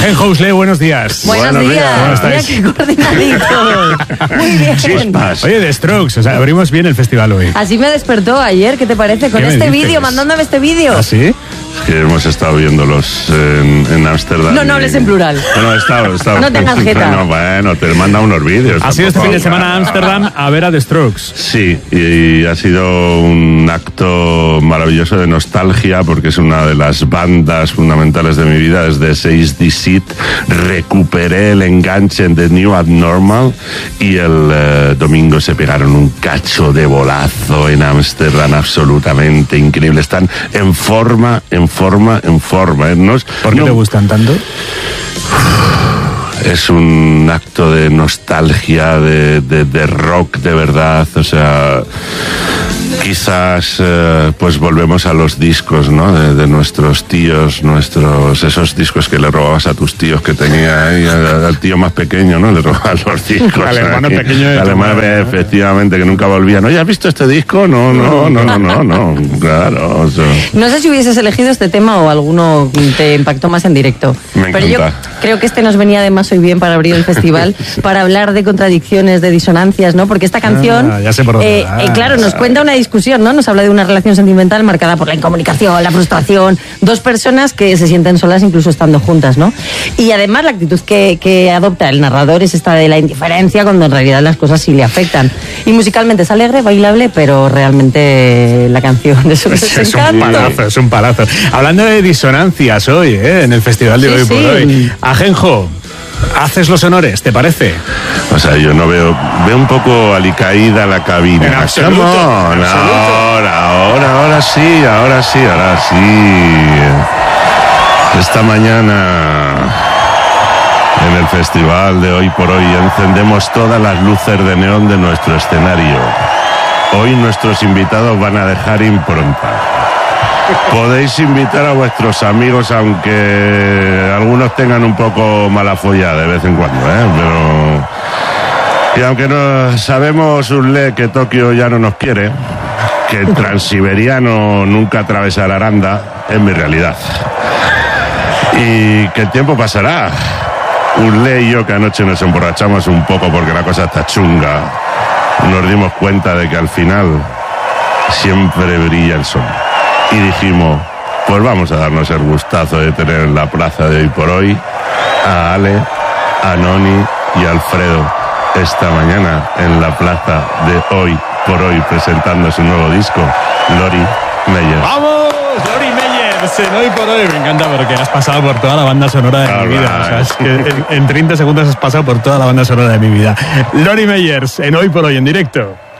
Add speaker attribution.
Speaker 1: Ajenjo Usle, buenos días.
Speaker 2: Buenos días.
Speaker 1: ¿Cómo estáis?
Speaker 2: Mira qué coordinaditos. Muy bien.
Speaker 3: Chispas.
Speaker 1: Oye, The Strokes, o sea, abrimos bien el festival hoy.
Speaker 2: Así me despertó ayer, ¿qué te parece? Con
Speaker 1: ¿Qué me
Speaker 2: este
Speaker 1: dices?
Speaker 2: vídeo, mandándome este vídeo.
Speaker 1: ¿Ah, sí?
Speaker 3: Es que hemos estado viéndolos en Ámsterdam.
Speaker 2: No hables en plural.
Speaker 3: No, he estado.
Speaker 2: No tengas jeta.
Speaker 3: Bueno, te manda unos vídeos.
Speaker 1: Ha sido este fin de
Speaker 3: tampoco.
Speaker 1: semana a Ámsterdam a ver a The Strokes.
Speaker 3: Sí, y ha sido un acto maravilloso de nostalgia porque es una de las bandas fundamentales de mi vida. Desde 6 Deceit recuperé el enganche en The New Abnormal y el domingo se pegaron un cacho de bolazo en Ámsterdam absolutamente increíble. Están en forma. ¿No?
Speaker 1: ¿Por qué te gustan tanto?
Speaker 3: Es un acto de nostalgia, de rock de verdad, o sea, quizás pues volvemos a los discos, ¿no? De nuestros tíos, esos discos que le robabas a tus tíos que tenía ahí, al tío más pequeño, ¿no? Le robabas los discos.
Speaker 1: Al hermano pequeño de tu
Speaker 3: Además,
Speaker 1: madre, ¿no?
Speaker 3: efectivamente, que nunca volvían. ¿Oye, has visto este disco? No, claro. O sea,
Speaker 2: No sé si hubieses elegido este tema o alguno te impactó más en directo.
Speaker 3: Me
Speaker 2: Pero yo
Speaker 3: encanta.
Speaker 2: creo que este nos venía además hoy bien para abrir el festival, para hablar de contradicciones, de disonancias, ¿no? Porque esta canción,
Speaker 1: ya sé por dónde va.
Speaker 2: claro, nos cuenta una discusión, ¿no? Nos habla de una relación sentimental marcada por la incomunicación, la frustración, dos personas que se sienten solas incluso estando juntas, ¿no? Y además la actitud que adopta el narrador es esta de la indiferencia cuando en realidad las cosas sí le afectan. Y musicalmente es alegre, bailable, pero realmente la canción es un desencanto.
Speaker 1: Es un palazo. Hablando de disonancias hoy, en el festival de
Speaker 2: Sí,
Speaker 1: hoy por
Speaker 2: sí.
Speaker 1: hoy. Ajenjo, haces los honores, ¿te parece?
Speaker 3: O sea, yo no veo un poco alicaída la cabina.
Speaker 1: En absoluto,
Speaker 3: Come on,
Speaker 1: en absoluto.
Speaker 3: ahora sí. Esta mañana en el festival de Hoy por Hoy encendemos todas las luces de neón de nuestro escenario. Hoy nuestros invitados van a dejar impronta. Podéis invitar a vuestros amigos, aunque algunos tengan un poco mala folla de vez en cuando, pero... Y aunque no sabemos, Usle, que Tokio ya no nos quiere, que el transiberiano nunca atravesará Aranda, es mi realidad. Y que el tiempo pasará. Usle y yo, que anoche nos emborrachamos un poco porque la cosa está chunga, nos dimos cuenta de que al final siempre brilla el sol. Y dijimos, pues vamos a darnos el gustazo de tener en la plaza de Hoy por Hoy a Ale, a Noni y a Alfredo esta mañana en la plaza de Hoy por Hoy presentando su nuevo disco, Lori Meyers.
Speaker 1: ¡Vamos! Lori Meyers, en Hoy por Hoy. Me encanta porque has pasado por toda la banda sonora de mi vida. O sea, es que en 30 segundos has pasado por toda la banda sonora de mi vida. Lori Meyers, en Hoy por Hoy, en directo.